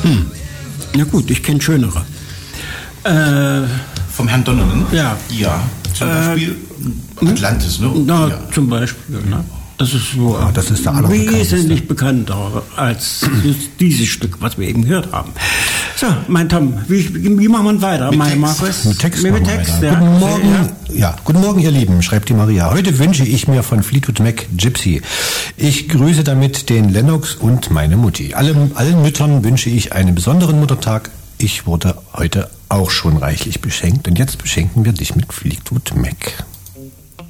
Na gut, ich kenne schönere. Vom Herrn Donovan? Ja. Ja, zum Beispiel Atlantis, ne? Na, ja. zum Beispiel, ne? Das ist so das ist der wesentlich bekannter als dieses Stück, was wir eben gehört haben. So, mein Tom, wie machen wir weiter, mein Markus? Mit Text. Ja. Guten Morgen, guten Morgen, ihr Lieben, schreibt die Maria. Heute wünsche ich mir von Fleetwood Mac Gypsy. Ich grüße damit den Lennox und meine Mutti. Allen Müttern wünsche ich einen besonderen Muttertag. Ich wurde heute auch schon reichlich beschenkt und jetzt beschenken wir dich mit Fleetwood Mac.